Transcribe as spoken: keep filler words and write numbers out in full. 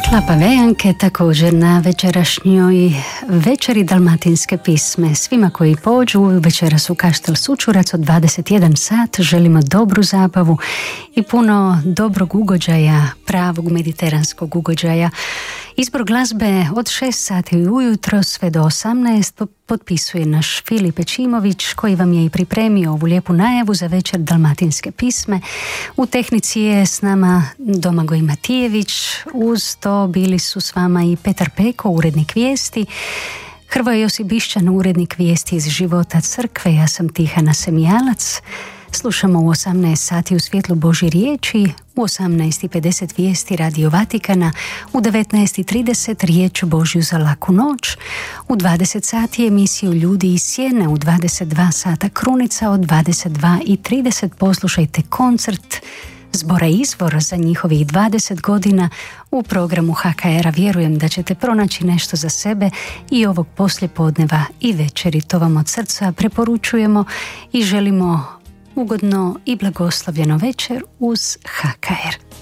Klapa Vejanke također na večerašnjoj večeri dalmatinske pisme. Svima koji pođu večeras u Kaštel Sučurac od dvadeset jedan sat želimo dobru zabavu i puno dobrog ugođaja, pravog mediteranskog ugođaja. Izbor glazbe od šest sati ujutro sve do osamnaest potpisuje naš Filip Čimović, koji vam je i pripremio ovu lijepu najavu za večer dalmatinske pisme. U tehnici je s nama Domagoj Matijević, uz to bili su s vama i Petar Peko, urednik vijesti, Hrvoje Josip Bišćan, urednik vijesti iz života crkve, ja sam Tihana Semijalac. Slušamo u osamnaest sati u svjetlu Božje riječi, u osamnaest i pedeset vijesti Radio Vatikana, u devetnaest i trideset riječ Božju za laku noć, u dvadeset sati emisiju Ljudi iz sjene, u dvadeset dva sata Krunica, od dvadeset dva i trideset poslušajte koncert Zbora Izvor za njihovih dvadeset godina u programu H K R-a. Vjerujem da ćete pronaći nešto za sebe i ovog poslijepodneva i večeri. To vam od srca preporučujemo i želimo ugodno i blagoslovljeno večer uz H K R.